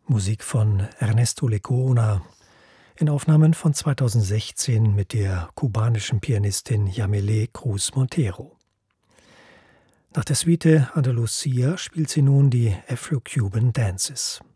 Musik von Ernesto Lecuona in Aufnahmen von 2016 mit der kubanischen Pianistin Yamile Cruz Montero. Nach der Suite Andalusia spielt sie nun die Afro-Cuban Dances.